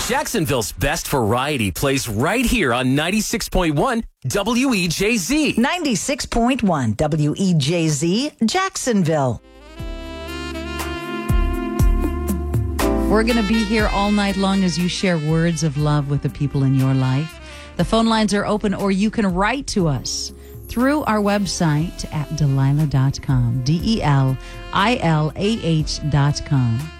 Jacksonville's best variety plays right here on 96.1 WEJZ. 96.1 WEJZ, Jacksonville. We're going to be here all night long as you share words of love with the people in your life. The phone lines are open, or you can write to us through our website at Delilah.com, DELILAH.com.